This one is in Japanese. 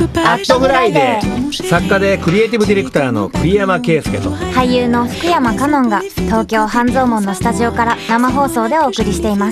アットフライデー。作家でクリエイティブディレクターの栗山圭介と俳優の福山香音が東京半蔵門のスタジオから生放送でお送りしています。